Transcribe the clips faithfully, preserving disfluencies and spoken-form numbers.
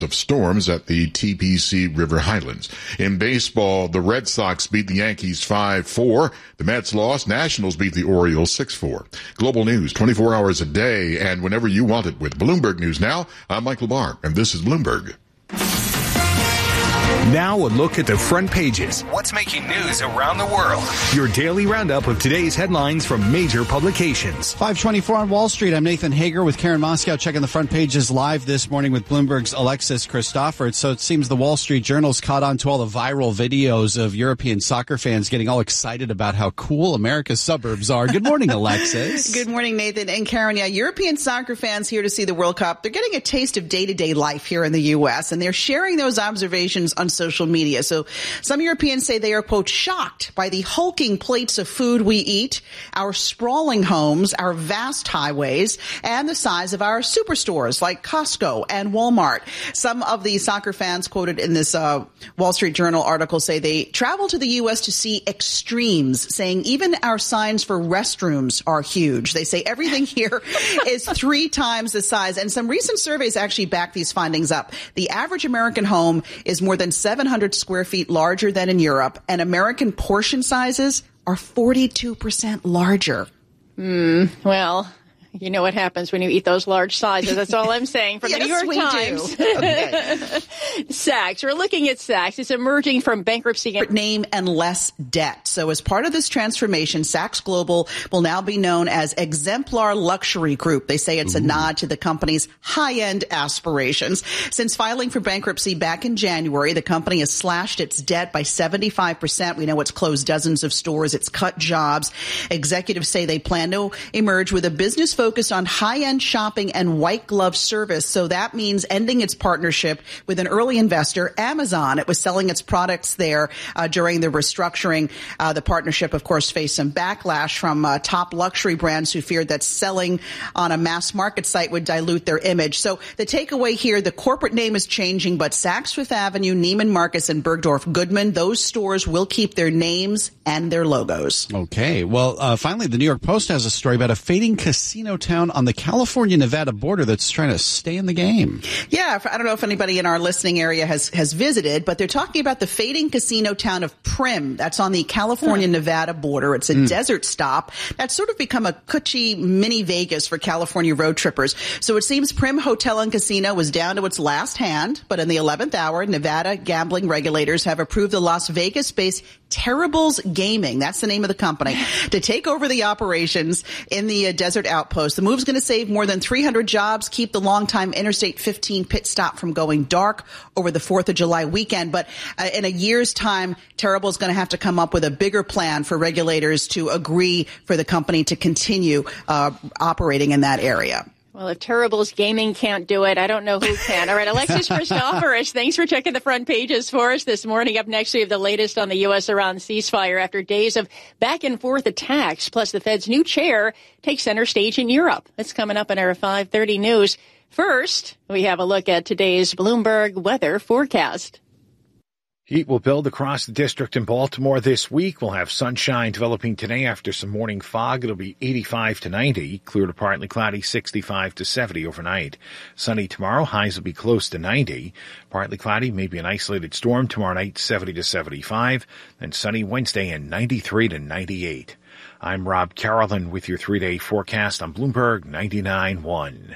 of storms at the T P C River Highlands. In baseball, the Red Sox beat the Yankees five four. The Mets lost. Nationals beat the Orioles six four. Global news twenty-four hours a day and whenever you want it with Bloomberg News Now. I'm Mike LaBar, and this is Bloomberg. Now a look at the front pages. What's making news around the world? Your daily roundup of today's headlines from major publications. five twenty-four on Wall Street. I'm Nathan Hager with Karen Moscow checking the front pages live this morning with Bloomberg's Alexis Christopher. So it seems the Wall Street Journal's caught on to all the viral videos of European soccer fans getting all excited about how cool America's suburbs are. Good morning, Alexis. Good morning, Nathan and Karen. Yeah, European soccer fans here to see the World Cup. They're getting a taste of day-to-day life here in the U S, and they're sharing those observations on social media. So some Europeans say they are, quote, shocked by the hulking plates of food we eat, our sprawling homes, our vast highways, and the size of our superstores like Costco and Walmart. Some of the soccer fans quoted in this uh, Wall Street Journal article say they travel to the U S to see extremes, saying even our signs for restrooms are huge. They say everything here is three times the size. And some recent surveys actually back these findings up. The average American home is more than seven hundred square feet larger than in Europe, and American portion sizes are forty-two percent larger. Mm, well, you know what happens when you eat those large sizes. That's all I'm saying. From yes, the New York we Times. Do. Okay. Saks. We're looking at Saks. It's emerging from bankruptcy. Name and less debt. So as part of this transformation, Saks Global will now be known as Exemplar Luxury Group. They say it's Ooh. a nod to the company's high-end aspirations. Since filing for bankruptcy back in January, the company has slashed its debt by seventy-five percent. We know it's closed dozens of stores. It's cut jobs. Executives say they plan to emerge with a business focused on high-end shopping and white glove service. So that means ending its partnership with an early investor, Amazon. It was selling its products there uh, during the restructuring. Uh, the partnership, of course, faced some backlash from uh, top luxury brands who feared that selling on a mass market site would dilute their image. So the takeaway here, the corporate name is changing, but Saks Fifth Avenue, Neiman Marcus, and Bergdorf Goodman, those stores will keep their names and their logos. Okay. Well, uh, finally, the New York Post has a story about a fading casino town on the California-Nevada border that's trying to stay in the game. Yeah, I don't know if anybody in our listening area has, has visited, but they're talking about the fading casino town of Primm. That's on the California-Nevada border. It's a mm. desert stop that's sort of become a cushy mini Vegas for California road trippers. So it seems Primm Hotel and Casino was down to its last hand, but in the eleventh hour, Nevada gambling regulators have approved the Las Vegas-based Terribles Gaming, that's the name of the company, to take over the operations in the uh, desert outpost. The move's going to save more than three hundred jobs, keep the longtime Interstate fifteen pit stop from going dark over the fourth of July weekend. But uh, in a year's time, Terrible's going to have to come up with a bigger plan for regulators to agree for the company to continue uh, operating in that area. Well, if Terrible's Gaming can't do it, I don't know who can. All right, Alexis Christoforous, thanks for checking the front pages for us this morning. Up next, we have the latest on the U S Iran ceasefire after days of back-and-forth attacks. Plus, the Fed's new chair takes center stage in Europe. That's coming up in our five thirty news. First, we have a look at today's Bloomberg weather forecast. Heat will build across the district in Baltimore this week. We'll have sunshine developing today after some morning fog. It'll be eighty-five to ninety, clear to partly cloudy, sixty-five to seventy overnight. Sunny tomorrow, highs will be close to ninety. Partly cloudy, maybe an isolated storm tomorrow night, seventy to seventy-five. Then sunny Wednesday and ninety-three to ninety-eight. I'm Rob Carolyn with your three-day forecast on Bloomberg ninety-nine point one.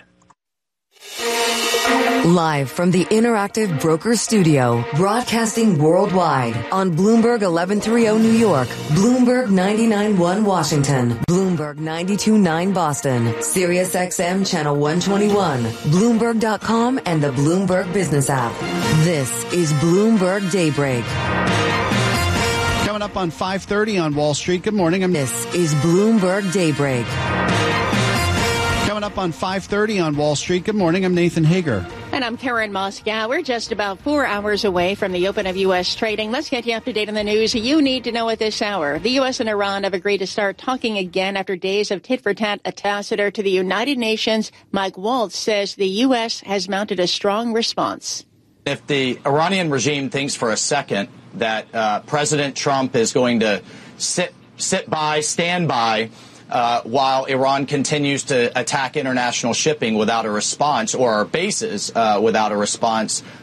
Live from the Interactive Broker Studio, broadcasting worldwide on Bloomberg eleven thirty New York, Bloomberg ninety-nine point one Washington, Bloomberg ninety-two point nine Boston, Sirius X M Channel one twenty-one, Bloomberg dot com, and the Bloomberg Business app. This is Bloomberg Daybreak. Coming up on five thirty on Wall Street. Good morning. I'm this is Bloomberg Daybreak. Coming up on five thirty on Wall Street. Good morning. I'm Nathan Hager. And I'm Karen Moscow. We're just about four hours away from the open of U S trading. Let's get you up to date on the news you need to know at this hour. The U S and Iran have agreed to start talking again after days of tit-for-tat. Ambassador to the United Nations, Mike Waltz, says the U S has mounted a strong response. If the Iranian regime thinks for a second that uh, President Trump is going to sit, sit by, stand by, Uh, while Iran continues to attack international shipping without a response, or our bases uh, without a response,